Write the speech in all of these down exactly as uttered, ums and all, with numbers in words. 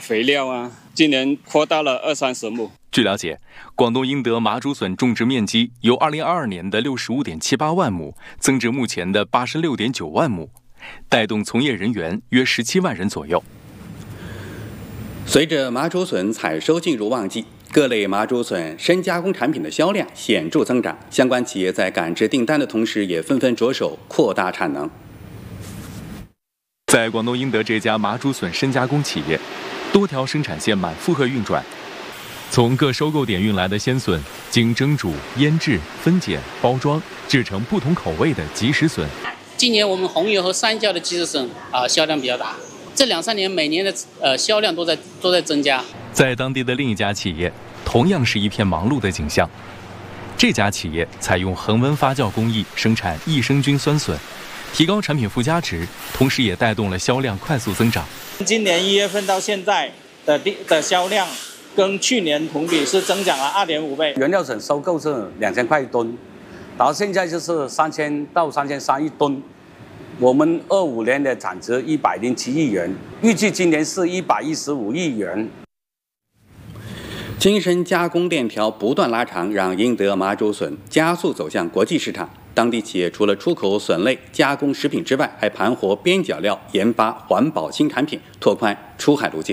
肥料啊，今年扩大了二三十亩。 据了解，广东英德麻竹笋种植面积由二零二二年的六十五点七八万亩增至目前的八十六点九万亩，带动从业人员约十七万人左右。 随着麻竹笋采收进入旺季，各类麻竹笋深加工产品的销量显著增长，相关企业在赶制订单的同时，也纷纷着手扩大产能。 在广东英德这家麻竹笋深加工企业，多条生产线满负荷运转，从各收购点运来的鲜笋，经蒸煮、腌制、分拣、包装，制成不同口味的即食笋。 今年我们红油和三椒的即食笋啊、呃、销量比较大，这两三年每年的呃销量都在都在增加。 在当地的另一家企业，同样是一片忙碌的景象。这家企业采用恒温发酵工艺生产益生菌酸笋，提高产品附加值，同时也带动了销量快速增长。 今年一月份到现在的的销量跟去年同比是增长了二点五倍。 原料笋收购是两千块一吨，然后现在就是三千到三千三一吨。我们二五年的产值一百零七亿元，预计今年是一百一十五亿元。 精深加工链条不断拉长，让英德麻竹笋加速走向国际市场。当地企业除了出口笋类加工食品之外，还盘活边角料，研发环保新产品，拓宽出海路径。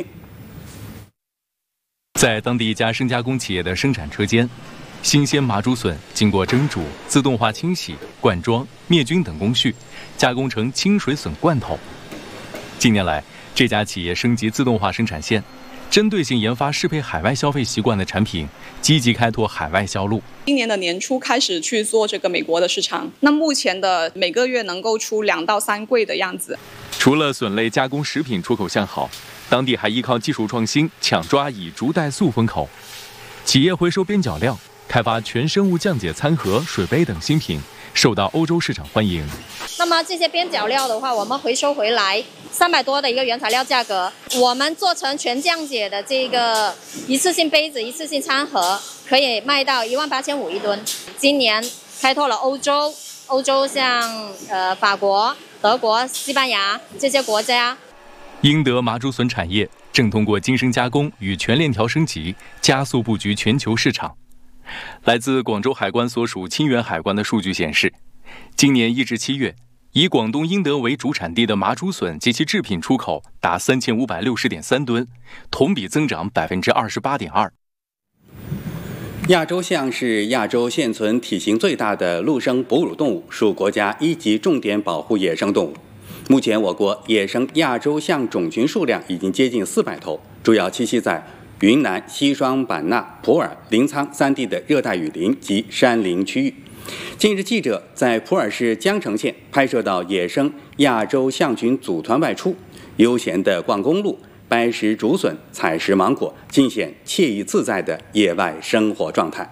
在当地一家深加工企业的生产车间，新鲜麻竹笋经过蒸煮、自动化清洗、灌装、灭菌等工序，加工成清水笋罐头。近年来，这家企业升级自动化生产线，针对性研发适配海外消费习惯的产品，积极开拓海外销路。 今年的年初开始去做这个美国的市场，那目前的每个月能够出两到三柜的样子。 除了笋类加工食品出口向好，当地还依靠技术创新抢抓以竹代素风口，企业回收边角料，开发全生物降解餐盒、水杯等新品，受到欧洲市场欢迎。 那么这些边角料的话，我们回收回来三百多的一个原材料价格，我们做成全降解的这个一次性杯子、一次性餐盒，可以卖到一万八千五一吨。今年开拓了欧洲，欧洲像呃法国、德国、西班牙这些国家。 英德麻竹笋产业正通过精深加工与全链条升级，加速布局全球市场。来自广州海关所属清远海关的数据显示，今年一至七月，以广东英德为主产地的麻竹笋及其制品出口达三千五百六十点三吨，同比增长百分之二十八点二。 亚洲象是亚洲现存体型最大的陆生哺乳动物，属国家一级重点保护野生动物。目前，我国野生亚洲象种群数量已经接近四百头，主要栖息在云南西双版纳、普洱、临沧三地的热带雨林及山林区域。近日，记者在普洱市江城县拍摄到野生亚洲象群组团外出，悠闲地逛公路，掰食竹笋，采食芒果，尽显惬意自在的野外生活状态。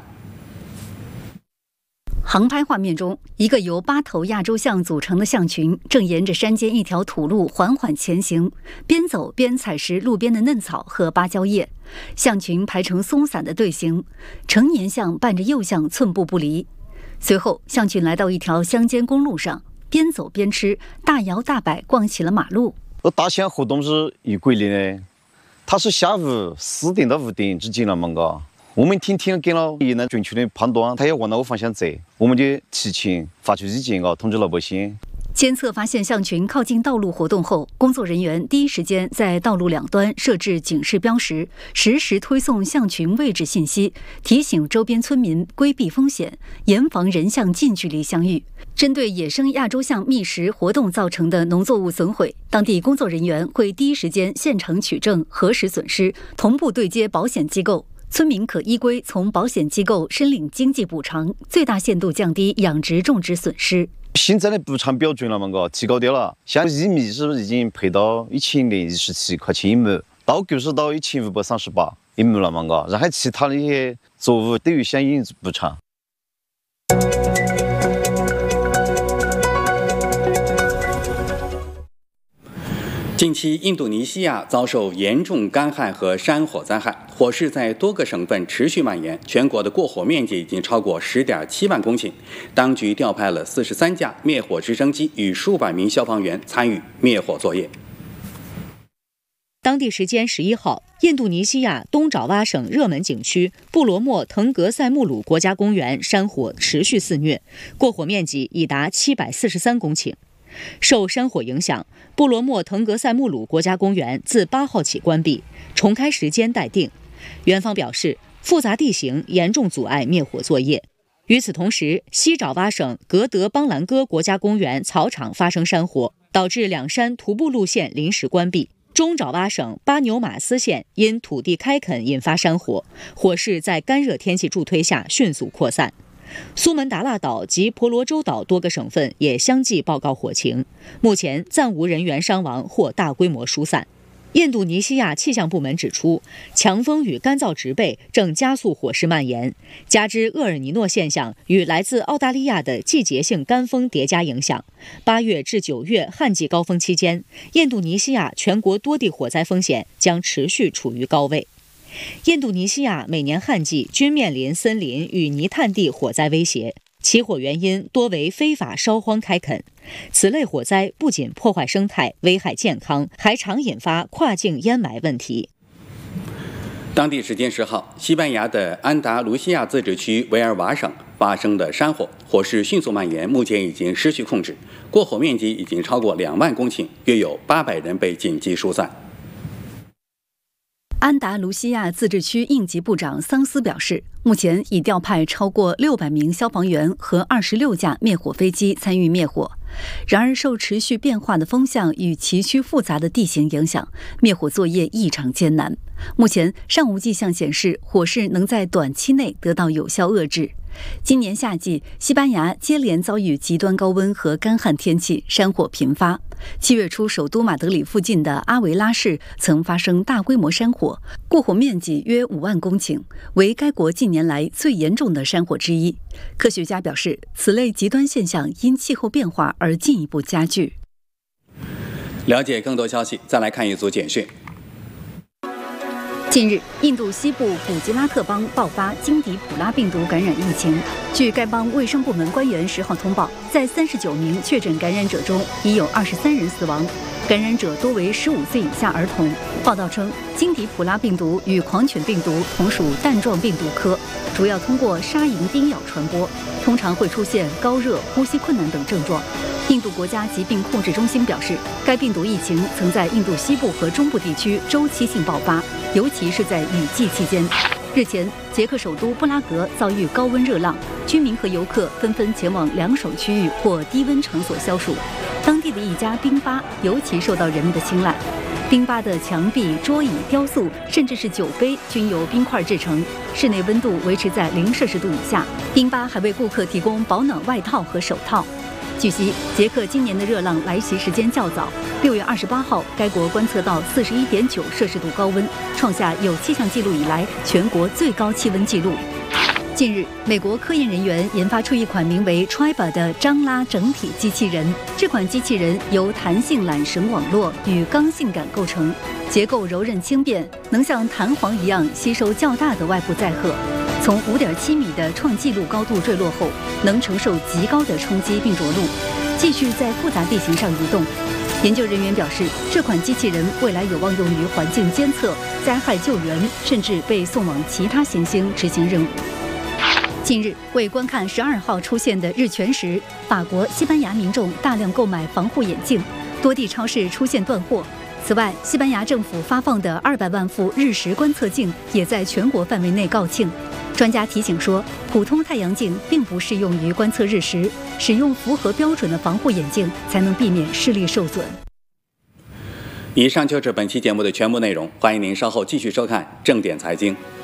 航拍画面中，一个由八头亚洲象组成的象群正沿着山间一条土路缓缓前行，边走边采食路边的嫩草和芭蕉叶。象群排成松散的队形，成年象伴着幼象寸步不离。随后，象群来到一条乡间公路上，边走边吃，大摇大摆逛起了马路。 大象活动是有规律的，它是下午四点到五点之间了嘛，嘎。我们天天给了也能准确的判断它要往哪个方向走，我们就提前发出意见啊，通知老百姓。 监测发现象群靠近道路活动后，工作人员第一时间在道路两端设置警示标识，实时推送象群位置信息，提醒周边村民规避风险，严防人象近距离相遇。针对野生亚洲象觅食活动造成的农作物损毁，当地工作人员会第一时间现场取证，核实损失，同步对接保险机构。村民可依规从保险机构申领经济补偿，最大限度降低养殖种植损失。 现在的补偿标准了嘛，个提高掉了，像玉米是不是已经赔到一千零一十七块钱一亩，稻谷是到一千五百三十八一亩了嘛，个，然后其他的一些作物都有相应补偿。 近期，印度尼西亚遭受严重干旱和山火灾害，火势在多个省份持续蔓延，全国的过火面积已经超过十点七万公顷。当局调派了四十三架灭火直升机与数百名消防员参与灭火作业。 当地时间十一号，印度尼西亚东爪哇省热门景区布罗莫腾格塞穆鲁国家公园山火持续肆虐，过火面积已达七百四十三公顷。受山火影响，布罗莫腾格塞穆鲁国家公园自八号起关闭，重开时间待定。园方表示，复杂地形严重阻碍灭火作业。与此同时，西爪哇省格德邦兰戈国家公园草场发生山火，导致两山徒步路线临时关闭。中爪哇省巴纽马斯县因土地开垦引发山火，火势在干热天气助推下迅速扩散。苏门答腊岛及婆罗洲岛多个省份也相继报告火情，目前暂无人员伤亡或大规模疏散。印度尼西亚气象部门指出，强风与干燥植被正加速火势蔓延，加之厄尔尼诺现象与来自澳大利亚的季节性干风叠加影响，八月至九月旱季高峰期间，印度尼西亚全国多地火灾风险将持续处于高位。印度尼西亚每年旱季均面临森林与泥炭地火灾威胁，起火原因多为非法烧荒开垦。此类火灾不仅破坏生态、危害健康，还常引发跨境淹埋问题。 当地时间十号，西班牙的安达卢西亚自治区维尔瓦省发生的山火，火势迅速蔓延，目前已经失去控制，过火面积已经超过两万公顷，约有八百人被紧急疏散。 安达卢西亚自治区应急部长桑斯表示，目前已调派超过六百名消防员和二十六架灭火飞机参与灭火。然而，受持续变化的风向与崎岖复杂的地形影响，灭火作业异常艰难。目前尚无迹象显示火势能在短期内得到有效遏制。今年夏季，西班牙接连遭遇极端高温和干旱天气，山火频发。七月初，首都马德里附近的阿维拉市曾发生大规模山火，过火面积约五万公顷，为该国近年来最严重的山火之一。科学家表示，此类极端现象因气候变化而进一步加剧。 了解更多消息，再来看一组简讯。 近日，印度西部古吉拉特邦爆发金迪普拉病毒感染疫情。据该邦卫生部门官员十号通报，在三十九名确诊感染者中，已有二十三人死亡，感染者多为十五岁以下儿童。报道称，金迪普拉病毒与狂犬病毒同属弹状病毒科，主要通过沙蝇叮咬传播，通常会出现高热、呼吸困难等症状。印度国家疾病控制中心表示，该病毒疫情曾在印度西部和中部地区周期性爆发，尤其是在雨季期间。日前，捷克首都布拉格遭遇高温热浪，居民和游客纷纷前往凉爽区域或低温场所消暑。当地的一家冰吧尤其受到人们的青睐。冰吧的墙壁、桌椅、雕塑，甚至是酒杯均由冰块制成，室内温度维持在零摄氏度以下。冰吧还为顾客提供保暖外套和手套。据悉，捷克今年的热浪来袭时间较早。六月二十八号，该国观测到四十一点九摄氏度高温，创下有气象记录以来全国最高气温纪录。近日，美国科研人员研发出一款名为 Triba 的张拉整体机器人。这款机器人由弹性缆绳网络与刚性杆构成，结构柔韧轻便，能像弹簧一样吸收较大的外部载荷。从五点七米的创纪录高度坠落后，能承受极高的冲击并着陆，继续在复杂地形上移动。研究人员表示，这款机器人未来有望用于环境监测、灾害救援，甚至被送往其他行星执行任务。近日，为观看十二号出现的日全食，法国、西班牙民众大量购买防护眼镜，多地超市出现断货。此外，西班牙政府发放的二百万副日食观测镜也在全国范围内告罄。专家提醒说，普通太阳镜并不适用于观测日食，使用符合标准的防护眼镜才能避免视力受损。 以上就是本期节目的全部内容，欢迎您稍后继续收看正点财经。